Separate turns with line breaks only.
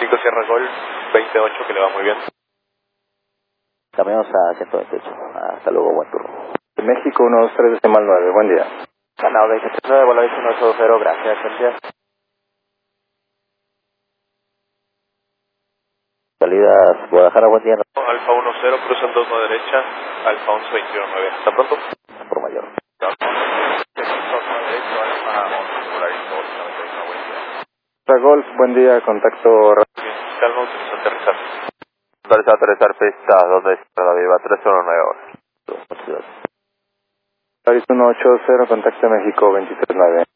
5 Sierra Golf 28, que le va muy bien.
Cambiamos a 128. Hasta luego, buen turno.
México 123 decimal 9, buen día.
Ganado de 139, vuelo 180, gracias, gracias. Salidas Guadalajara, buen día.
Alfa 10, cruzan 2 derecha, Alfa 11, 21-9. Hasta pronto.
Por mayor.
Sierra Golf, buen día, contacto rápido.
Calma, utiliza aterrizar.
Autoriza aterrizar pista 2 de Estrada Viva, 319 horas.
Paris 180, contacto México 239.